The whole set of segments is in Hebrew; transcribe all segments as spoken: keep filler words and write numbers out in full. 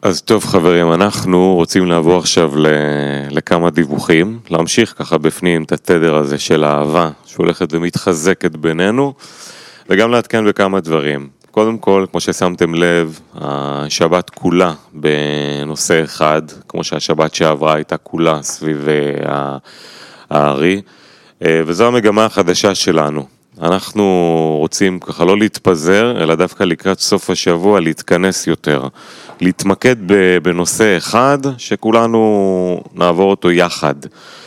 אז טוב חברים, אנחנו רוצים לעבור עכשיו לכמה דיווחים, להמשיך ככה בפנים את התדר הזה של האהבה שהולכת ומתחזקת בינינו, וגם להתקן בכמה דברים. קודם כל, כמו ששמתם לב, השבת כולה בנושא אחד, כמו שהשבת שעברה הייתה כולה סביב הארי, וזו המגמה החדשה שלנו. אנחנו רוצים ככה לא להתפזר, אלא דווקא לקראת סוף השבוע להתכנס יותר. להתמקד בנושא אחד שכולנו נעבור אותו יחד.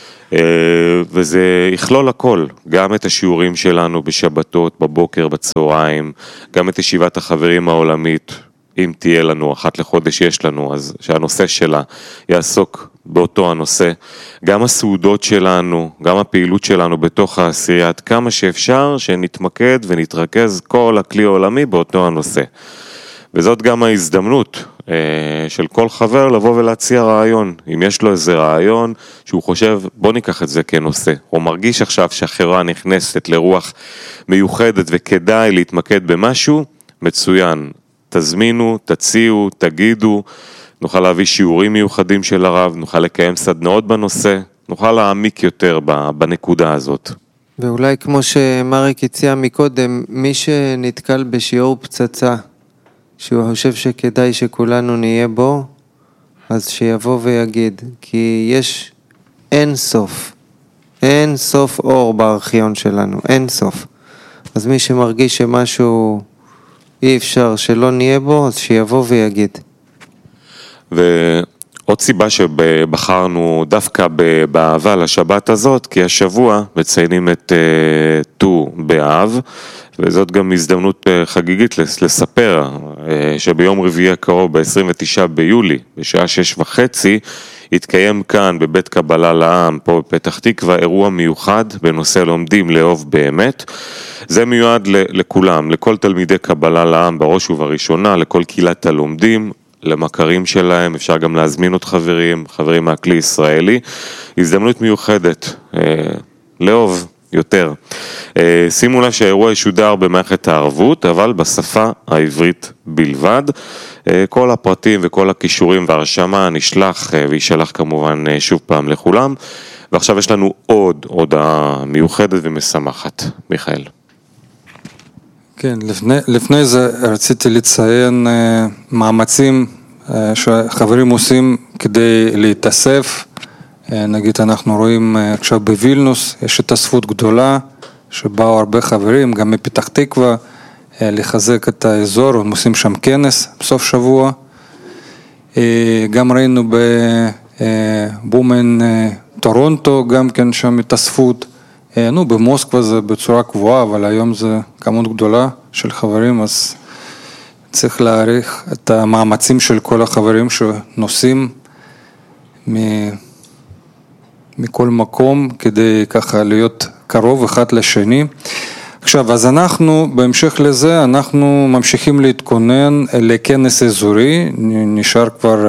וזה יכלול הכל, גם את השיעורים שלנו בשבתות, בבוקר, בצהריים, גם את ישיבת החברים העולמית, אם תהיה לנו, אחת לחודש יש לנו, אז שהנושא שלה יעסוק באותו הנושא. גם הסעודות שלנו, גם הפעילות שלנו בתוך העשייה, עד כמה שאפשר שנתמקד ונתרכז כל הכלי העולמי באותו הנושא. וזאת גם ההזדמנות אה, של כל חבר לבוא ולהציע רעיון. אם יש לו איזה רעיון שהוא חושב, בוא ניקח את זה כנושא. הוא מרגיש עכשיו שהחברה נכנסת לרוח מיוחדת וכדאי להתמקד במשהו, מצוין. תזמינו, תציעו, תגידו, נוכל להביא שיעורים מיוחדים של הרב, נוכל לקיים סדנאות בנושא, נוכל להעמיק יותר בנקודה הזאת. ואולי כמו שמריק הציע מקודם, מי שנתקל בשיעור פצצה, שהוא חושב שכדאי שכולנו נהיה בו, אז שיבוא ויגיד, כי יש אין סוף, אין סוף אור בארכיון שלנו, אין סוף. אז מי שמרגיש שמשהו אי אפשר שלא נהיה בו, אז שיבוא ויגיד. ועוד סיבה שבחרנו דווקא באהבה לשבת הזאת, כי השבוע מציינים את ט"ו באב, וזאת גם הזדמנות חגיגית לספר שביום רביעי הקרוב, ב-עשרים ותשעה ביולי, בשעה שש וחצי, התקיים כאן בבית קבלה לעם, פה בפתח תקווה, אירוע מיוחד בנושא לומדים לאהוב באמת. זה מיועד לכולם, לכל תלמידי קבלה לעם בראש ובראשונה, לכל קהילת הלומדים, למכרים שלהם, אפשר גם להזמין עוד חברים, חברים מהכלי ישראלי. הזדמנות מיוחדת, אה, לאהוב יותר. אה, שימו לה שהאירוע ישודר במערכת הערבות, אבל בשפה העברית בלבד. אה, כל הפרטים וכל הכישורים והרשמה נשלח אה, וישלח כמובן אה, שוב פעם לכולם. ועכשיו יש לנו עוד הודעה מיוחדת ומשמחת. מיכאל. כן, לפני, לפני זה רציתי לציין uh, מאמצים uh, שחברים עושים כדי להתאסף. Uh, נגיד אנחנו רואים uh, עכשיו בווילנוס, יש התאספות גדולה שבאו הרבה חברים, גם מפתח תקווה, uh, לחזק את האזור, הם עושים שם כנס בסוף שבוע. Uh, גם ראינו בבומן uh, טורונטו, גם כן שם התאספות. נו, במוסקבה זה בצורה קבועה, אבל היום זה כמות גדולה של חברים, אז צריך להעריך את המאמצים של כל החברים שנוסעים מכל מקום, כדי ככה להיות קרוב אחד לשני. עכשיו, אז אנחנו, בהמשך לזה, אנחנו ממשיכים להתכונן לכנס אזורי, נשאר כבר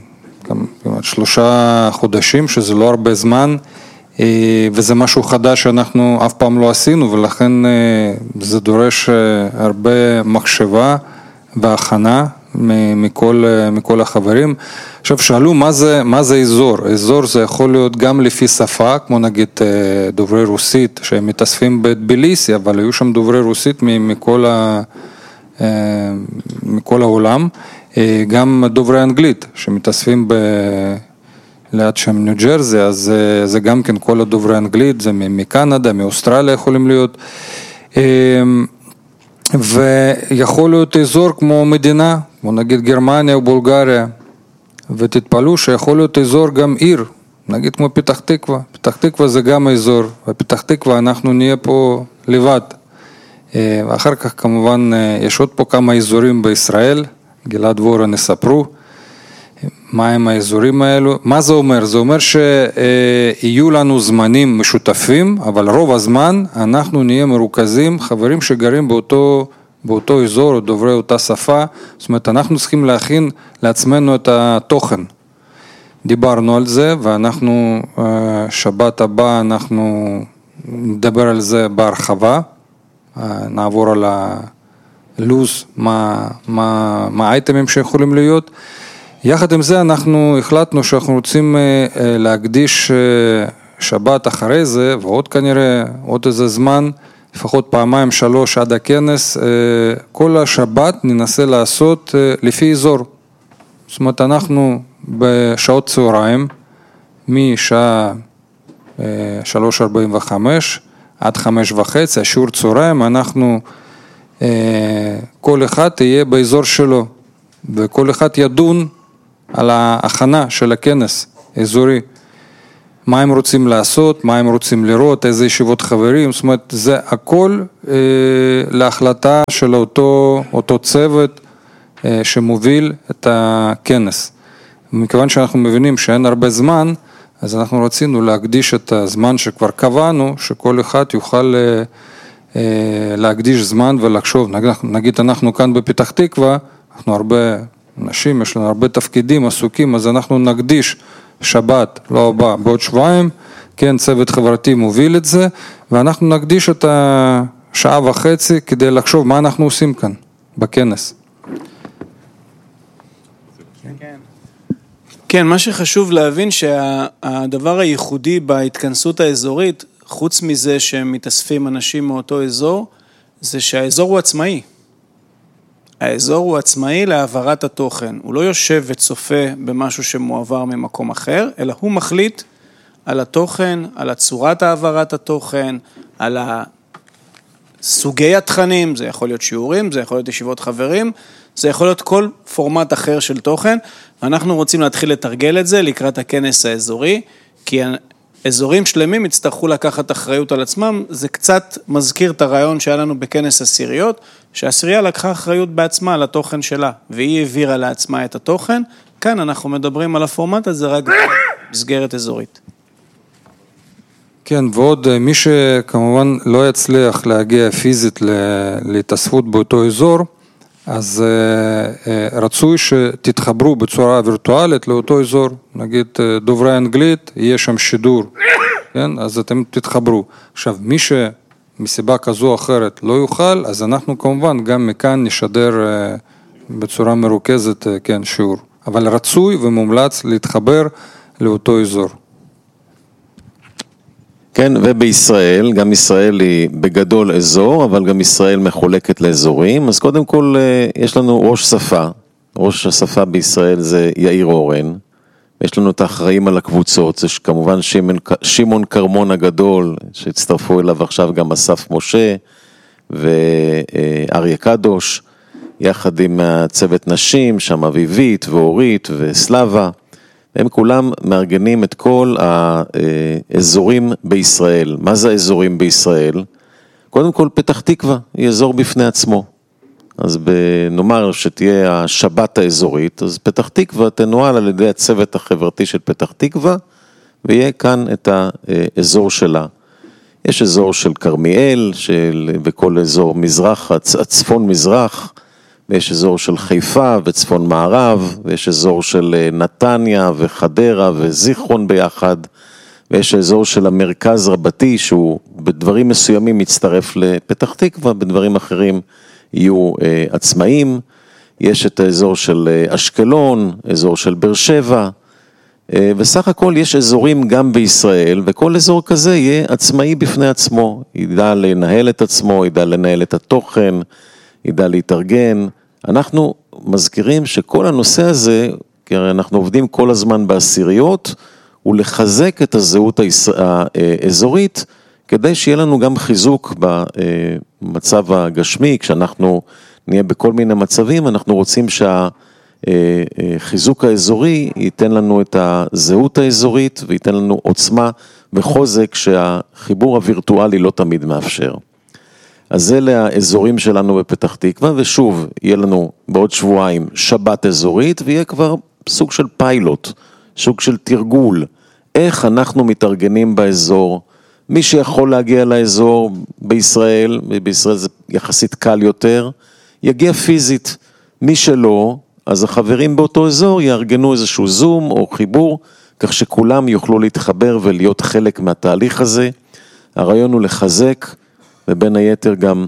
שלושה חודשים, שזה לא הרבה זמן, וזה משהו חדש שאנחנו אף פעם לא עשינו, ולכן זה דורש הרבה מחשבה והכנה מכל, מכל החברים. עכשיו שאלו מה זה, מה זה אזור? אזור זה יכול להיות גם לפי שפה, כמו נגיד דוברי רוסית שהם מתאספים בטביליסי, אבל היו שם דוברי רוסית מכל, ה, מכל העולם, גם דוברי אנגלית שמתאספים ב... ליד שם ניו ג'רזי, אז זה גם כן כל הדוברי אנגלית, זה מקנדה, מאוסטרליה יכולים להיות, ויכול להיות אזור כמו מדינה, כמו נגיד גרמניה או בולגריה, ותתפלו שיכול להיות אזור גם עיר, נגיד כמו פתח תקווה, פתח תקווה זה גם אזור, ופתח תקווה אנחנו נהיה פה לבד, ואחר כך כמובן יש עוד פה כמה אזורים בישראל, גלעד וורן יספרו, מה הם האזורים האלו? מה זה אומר? זה אומר שיהיו לנו זמנים משותפים, אבל רוב הזמן אנחנו נהיה מרוכזים, חברים שגרים באותו, באותו אזור, או דוברי אותה שפה, זאת אומרת, אנחנו צריכים להכין לעצמנו את התוכן. דיברנו על זה, ואנחנו, שבת הבא, אנחנו נדבר על זה בהרחבה, נעבור על הלוז, מה, מה, מה האייטמים שיכולים להיות, יחד עם זה אנחנו החלטנו שאנחנו רוצים להקדיש שבת אחרי זה, ועוד כנראה, עוד איזה זמן, לפחות פעמיים שלוש עד הכנס, כל השבת ננסה לעשות לפי אזור. זאת אומרת, אנחנו בשעות צהריים, משעה שלוש ארבעים וחמש עד חמש וחצי, השיעור צהריים, אנחנו, כל אחד יהיה באזור שלו, וכל אחד ידון על ההכנה של הכנס אזורי. מה הם רוצים לעשות, מה הם רוצים לראות, איזה ישיבות חברים, זאת אומרת, זה הכל אה, להחלטה של אותו, אותו צוות אה, שמוביל את הכנס. מכיוון שאנחנו מבינים שאין הרבה זמן, אז אנחנו רצינו להקדיש את הזמן שכבר קבענו, שכל אחד יוכל אה, אה, להקדיש זמן ולחשוב. נגיד, נגיד אנחנו כאן בפתח תקווה, אנחנו הרבה אנשים, יש לנו הרבה תפקידים עסוקים, אז אנחנו נקדיש שבת, לא הבא, בעוד שבועיים, כן, צוות חברתי מוביל את זה, ואנחנו נקדיש את השעה וחצי כדי לחשוב מה אנחנו עושים כאן, בכנס. כן, מה שחשוב להבין שהדבר הייחודי בהתכנסות האזורית, חוץ מזה שמתאספים אנשים מאותו אזור, זה שהאזור הוא עצמאי. האזור הוא עצמאי להעברת התוכן, הוא לא יושב וצופה במשהו שמועבר ממקום אחר, אלא הוא מחליט על התוכן, על הצורת העברת התוכן, על סוגי התכנים, זה יכול להיות שיעורים, זה יכול להיות ישיבות חברים, זה יכול להיות כל פורמט אחר של תוכן, ואנחנו רוצים להתחיל לתרגל את זה לקראת הכנס האזורי, כי אזורים שלמים יצטרכו לקחת אחריות על עצמם, זה קצת מזכיר את הרעיון שהיה לנו בכנס עשיריות, שהעשירייה לקחה אחריות בעצמה על התוכן שלה, והיא העבירה לעצמה את התוכן, כאן אנחנו מדברים על הפורמט הזה רק במסגרת אזורית. כן, ועוד מי שכמובן לא יצליח להגיע פיזית להתאספות באותו אזור, אז רצוי שתתחברו בצורה וירטואלית לאותו אזור, נגיד דוברי אנגלית, יהיה שם שידור, כן? אז אתם תתחברו. עכשיו, מי שמסיבה כזו או אחרת לא יוכל, אז אנחנו כמובן גם מכאן נשדר בצורה מרוכזת, כן, שיעור. אבל רצוי ומומלץ להתחבר לאותו אזור. כן, ובישראל, גם ישראל היא בגדול אזור, אבל גם ישראל מחולקת לאזורים, אז קודם כל יש לנו ראש שפה, ראש השפה בישראל זה יאיר אורן, יש לנו את האחראים על הקבוצות, זה כמובן שמעון, שמעון קרמון הגדול, שהצטרפו אליו עכשיו גם אסף משה ואריה קדוש, יחד עם הצוות נשים, שם אביבית ואורית וסלבה, הם כולם מארגנים את כל האזורים בישראל. מה זה האזורים בישראל? קודם כל פתח תקווה, היא אזור בפני עצמו. אז נאמר שתהיה השבת האזורית, אז פתח תקווה תנוהל על ידי הצוות החברתי של פתח תקווה, ויהיה כאן את האזור שלה. יש אזור של קרמיאל, של, וכל אזור מזרח, הצפון מזרח, ויש אזור של חיפה וצפון מערב, ויש אזור של נתניה וחדרה וזיכרון ביחד, ויש אזור של המרכז רבתי, שהוא בדברים מסוימים מצטרף לפתח תקווה, בדברים אחרים יהיו אה, עצמאים, יש את האזור של אשקלון, אזור של באר שבע, אה, וסך הכל יש אזורים גם בישראל, וכל אזור כזה יהיה עצמאי בפני עצמו, ידע לנהל את עצמו, ידע לנהל את התוכן, ידע להתארגן. אנחנו מזכירים שכל הנושא הזה, כי אנחנו עובדים כל הזמן בעשיריות, הוא לחזק את הזהות האזורית, כדי שיהיה לנו גם חיזוק במצב הגשמי, כשאנחנו נהיה בכל מיני מצבים, אנחנו רוצים שהחיזוק האזורי ייתן לנו את הזהות האזורית, וייתן לנו עוצמה וחוזק שהחיבור הווירטואלי לא תמיד מאפשר. אז אלה האזורים שלנו בפתח תקווה, ושוב, יהיה לנו בעוד שבועיים שבת אזורית, ויהיה כבר סוג של פיילוט, סוג של תרגול, איך אנחנו מתארגנים באזור, מי שיכול להגיע לאזור בישראל, בישראל זה יחסית קל יותר, יגיע פיזית, מי שלא, אז החברים באותו אזור יארגנו איזשהו זום או חיבור, כך שכולם יוכלו להתחבר ולהיות חלק מהתהליך הזה. הרעיון הוא לחזק, ובין היתר גם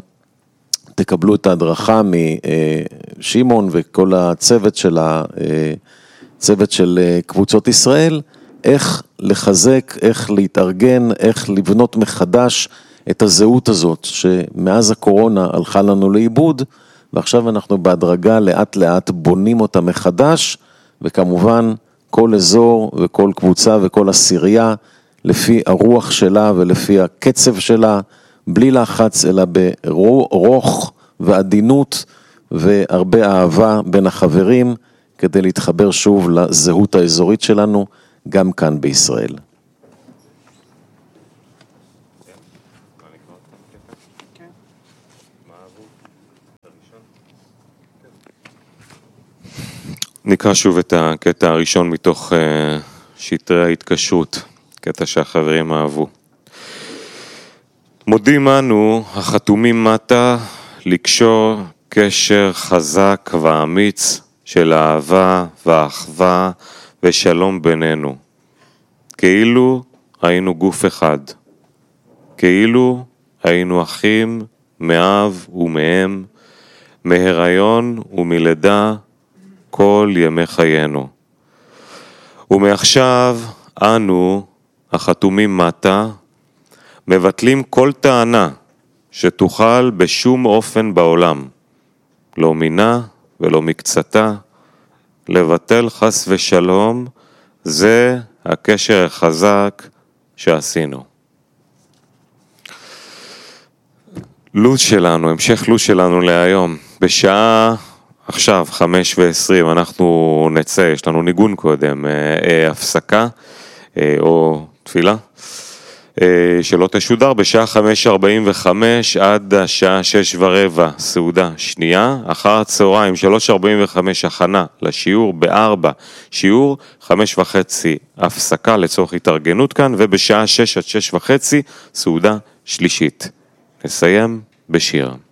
תקבלו את ההדרכה משמעון וכל הצוות של הצוות של קבוצות ישראל, איך לחזק, איך להתארגן, איך לבנות מחדש את הזהות הזאת, שמאז הקורונה הלכה לנו לאיבוד, ועכשיו אנחנו בהדרגה לאט לאט בונים אותה מחדש, וכמובן כל אזור וכל קבוצה וכל עשירייה, לפי הרוח שלה ולפי הקצב שלה, בלי לחץ, אלא ברוך ועדינות והרבה אהבה בין החברים, כדי להתחבר שוב לזהות האזורית שלנו, גם כאן בישראל. נקרא שוב את הקטע הראשון מתוך שטרי ההתקשרות, קטע שהחברים אהבו. מודים אנו החתומים מטה לקשור קשר חזק ואמיץ של אהבה ואחווה ושלום בינינו. כאילו היינו גוף אחד. כאילו היינו אחים מאב ומאם, מהיריון ומלידה כל ימי חיינו. ומעכשיו אנו, החתומים מטה, מבטלים כל טענה שתוכל בשום אופן בעולם, לא מינה ולא מקצתה, לבטל חס ושלום, זה הקשר החזק שעשינו. לו"ז שלנו, המשך לו"ז שלנו להיום, בשעה עכשיו חמש ועשרים אנחנו נצא, יש לנו ניגון קודם, אה, אה, הפסקה אה, או תפילה, אה, שלא תשודר בשעה חמש ארבעים וחמש עד השעה שש ורבע, סעודה שנייה, אחר הצהריים שלוש ארבעים וחמש הכנה לשיעור בארבע, שיעור חמש וחצי הפסקה לצורך התארגנות כאן, ובשעה שש עד שש וחצי סעודה שלישית. נסיים בשיר.